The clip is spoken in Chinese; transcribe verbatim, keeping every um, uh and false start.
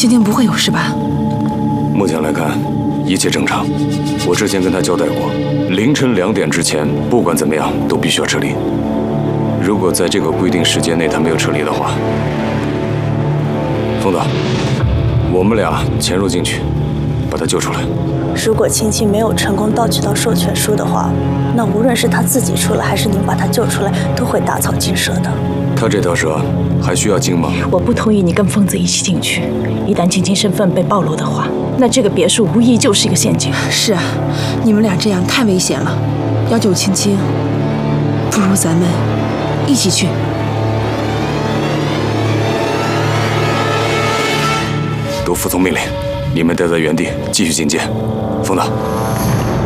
青青不会有事吧？ 目前来看，一切正常。我之前跟他交代过，凌晨两点之前，不管怎么样都必须要撤离。如果在这个规定时间内他没有撤离的话，风子，我们俩潜入进去，把他救出来。 如果青青没有成功盗取到授权书的话，那无论是他自己出来，还是您把他救出来，都会打草惊蛇的。 他这条蛇还需要经吗？ 我不同意你跟疯子一起进去。一旦青青身份被暴露的话，那这个别墅无疑就是一个陷阱。 是啊，你们俩这样太危险了。要救青青，不如咱们一起去。 都服从命令，你们待在原地继续警戒。风子。